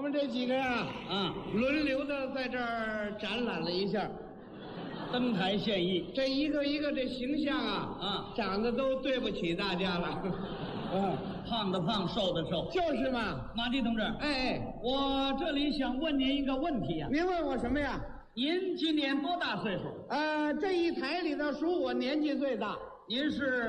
们这几个呀， 啊， 轮流的在这儿展览了一下， 登台献艺。 这一个一个这形象啊，长得都对不起大家了。 胖的胖，瘦的瘦， 就是嘛。 马季同志， 哎， 我这里想问您一个问题呀。 您问我什么呀？ 您今年多大岁数？ 这一台里头属我年纪最大。 您是